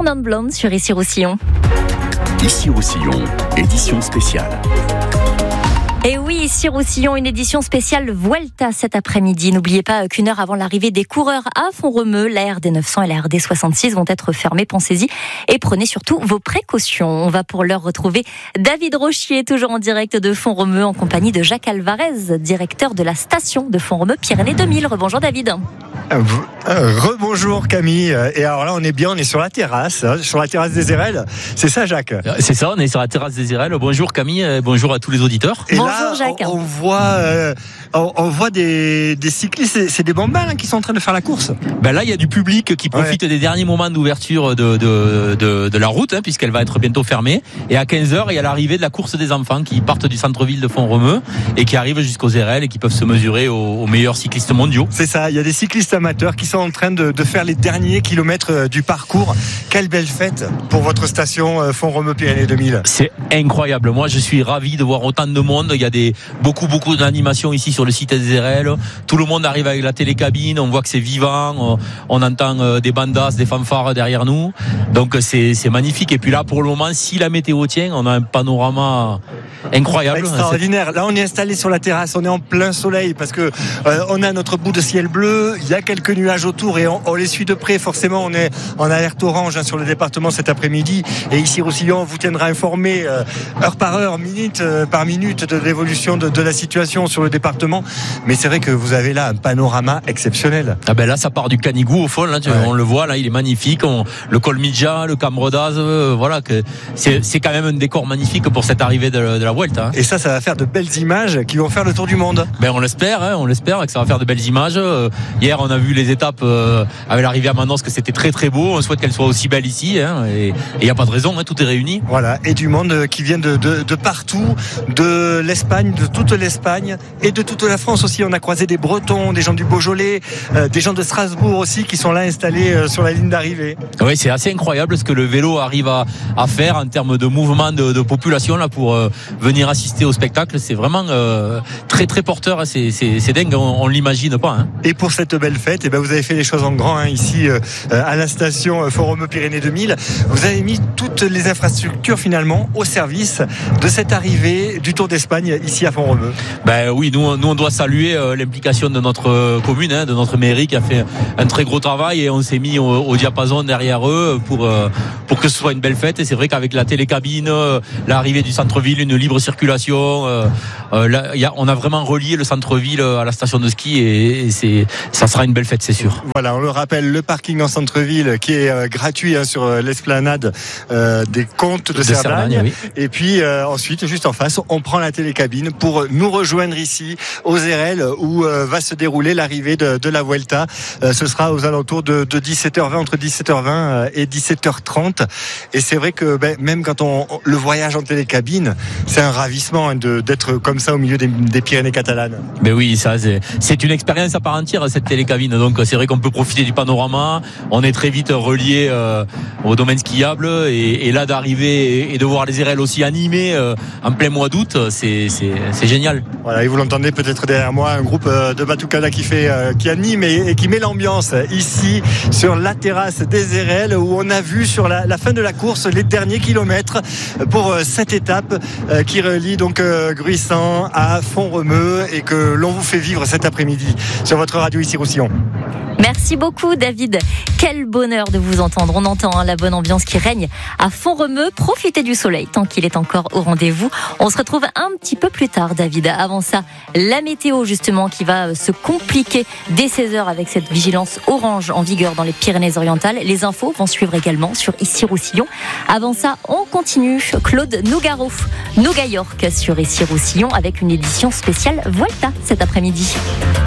Non Blonde sur Issy-Roussillon. Issy-Roussillon, édition spéciale. Et oui, Issy-Roussillon, une édition spéciale Vuelta cet après-midi. N'oubliez pas qu'une heure avant l'arrivée des coureurs à Font-Romeu, la RD 900 et la RD 66 vont être fermées. Pensez-y et prenez surtout vos précautions. On va pour l'heure retrouver David Rochier, toujours en direct de Font-Romeu, en compagnie de Jacques Alvarez, directeur de la station de Font-Romeu Pyrénées 2000. Rebonjour David. Rebonjour Camille. Et alors là, on est sur la terrasse des Érelles. C'est ça, Jacques? C'est ça, on est sur la terrasse des Érelles. Bonjour Camille, bonjour à tous les auditeurs. Et bonjour là, Jacques. On voit des cyclistes, c'est des bambins qui sont en train de faire la course. Ben là, il y a du public qui profite des derniers moments d'ouverture de la route, puisqu'elle va être bientôt fermée. Et à 15h, il y a l'arrivée de la course des enfants qui partent du centre-ville de Font-Romeu et qui arrivent jusqu'aux Érelles et qui peuvent se mesurer aux meilleurs cyclistes mondiaux. C'est ça, il y a des cyclistes amateurs qui sont en train de faire les derniers kilomètres du parcours. Quelle belle fête pour votre station Font-Romeu Pyrénées 2000. C'est incroyable. Moi, je suis ravi de voir autant de monde. Il y a beaucoup d'animations ici sur le site des Érelles. Tout le monde arrive avec la télécabine. On voit que c'est vivant. On entend des bandas, des fanfares derrière nous. Donc, c'est magnifique. Et puis là, pour le moment, si la météo tient, on a un panorama incroyable. Extraordinaire. Là, on est installé sur la terrasse. On est en plein soleil parce que on a notre bout de ciel bleu. Il y a quelques nuages autour et on les suit de près. Forcément, on est en alerte orange sur le département cet après-midi. Et ici, Roussillon vous tiendra informé heure par heure, minute par minute de l'évolution de la situation sur le département. Mais c'est vrai que vous avez là un panorama exceptionnel. Ah ben là, ça part du Canigou au fond. Là, on le voit. Là, il est magnifique. Le col Midja, le Cambrodaz, voilà que c'est quand même un décor magnifique pour cette arrivée de la Vuelta. Et ça va faire de belles images qui vont faire le tour du monde. Ben on l'espère que ça va faire de belles images. Hier, on a vu les étapes avec l'arrivée à Manosque, que c'était très très beau. On souhaite qu'elle soit aussi belle ici. Et il n'y a pas de raison. Tout est réuni. Voilà. Et du monde qui vient de partout, de l'Espagne, de toute l'Espagne et de toute la France aussi. On a croisé des Bretons, des gens du Beaujolais, des gens de Strasbourg aussi qui sont là installés sur la ligne d'arrivée. Oui, c'est assez incroyable ce que le vélo arrive à faire en termes de mouvement de population là pour venir assister au spectacle. C'est vraiment très très porteur. C'est dingue, on l'imagine pas. Et pour cette belle fête, vous avez fait les choses en grand ici à la station Font-Romeu Pyrénées 2000. Vous avez mis toutes les infrastructures finalement au service de cette arrivée du Tour d'Espagne ici à Font-Romeu. Ben oui, nous on doit saluer l'implication de notre commune, de notre mairie qui a fait un très gros travail et on s'est mis au diapason derrière eux pour que ce soit une belle fête. Et c'est vrai qu'avec la télécabine, l'arrivée du centre-ville, une libre circulation, on a vraiment relié le centre-ville à la station de ski et ça sera une belle fête, c'est sûr. Voilà, on le rappelle, le parking en centre-ville qui est gratuit sur l'esplanade des Comtes de Cerdagne. Oui. Et puis ensuite, juste en face, on prend la télécabine pour nous rejoindre ici aux Érelles où va se dérouler l'arrivée de la Vuelta. Ce sera aux alentours de 17h20, entre 17h20 et 17h30. Et c'est vrai que même quand le voyage en télécabine, c'est un ravissement d'être comme ça au milieu des Pyrénées catalanes. Mais oui, ça c'est une expérience à part entière cette télécabine. Donc c'est vrai qu'on peut profiter du panorama. On est très vite relié au domaine skiable et là d'arriver et de voir les Érelles aussi animées en plein mois d'août, c'est génial. Voilà, et vous l'entendez peut-être derrière moi, un groupe de Batucada qui anime et qui met l'ambiance ici sur la terrasse des Érelles où on a vu sur la fin de la course les derniers kilomètres pour cette étape qui relie donc Gruissant à Font-Romeu et que l'on vous fait vivre cet après-midi sur votre radio Issy-Roussillon. Merci beaucoup David. Quel bonheur de vous entendre. On entend la bonne ambiance qui règne à Font-Romeu. Profitez du soleil tant qu'il est encore au rendez-vous. On se retrouve un petit peu plus tard David. Avant ça, la météo justement qui va se compliquer dès 16h avec cette vigilance orange en vigueur dans les Pyrénées-Orientales. Les infos vont suivre également sur Issy-Roussillon. Avant ça, on continue. Claude Nougayork sur Issy-Roussillon avec une édition spéciale Vuelta cet après-midi.